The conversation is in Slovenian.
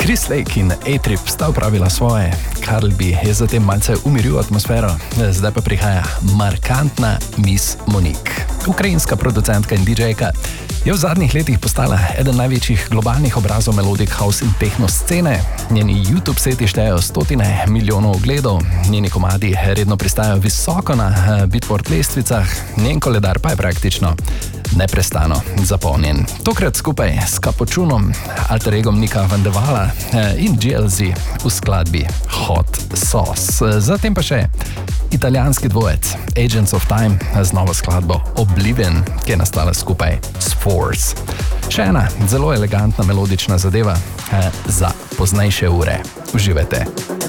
Chris Lake in A-Trip sta upravila svoje, Karl B je zatem malce umiril atmosfero, zdaj pa prihaja markantna Miss Monique. Ukrajinska producentka in DJ-ka je v zadnjih letih postala eden največjih globalnih obrazov melodic house in techno scene. Njeni YouTube seti štejejo stotine milijonov ogledov, njeni komadi redno pristajajo visoko na Beatport lestvicah, njen koledar pa je praktično neprestano zapolnjen. Tokrat skupaj s Capuchunom, alter egom Nika Van de Vala in GLZ v skladbi Hot Sauce. Zatem pa še italijanski dvojec Agents of Time z novo skladbo Oblivion, ki je nastala skupaj s Force. Še ena zelo elegantna melodična zadeva za poznejše ure. Uživajte!